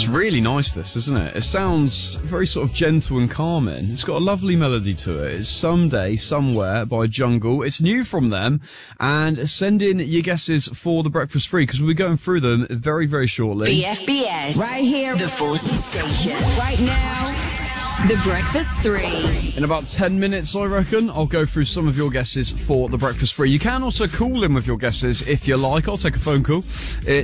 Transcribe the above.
It's really nice, this, isn't it? It sounds very sort of gentle and calming. It's got a lovely melody to it. It's Someday, Somewhere by Jungle. It's new from them. And send in your guesses for the Breakfast Free, because we'll be going through them very, very shortly. BFBS. Right here. The Forces Station. Right now. The Breakfast 3. In about 10 minutes, I reckon, I'll go through some of your guesses for the Breakfast Free. You can also call in with your guesses if you like. I'll take a phone call.